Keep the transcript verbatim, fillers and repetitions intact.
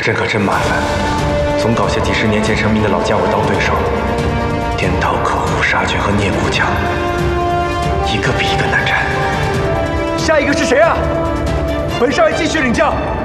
这可真麻烦，总搞些几十年前成名的老家伙当对手，颠韬可恶、杀绝和聂骨强，一个比一个难缠。 下一个是谁啊？本少爷继续领教。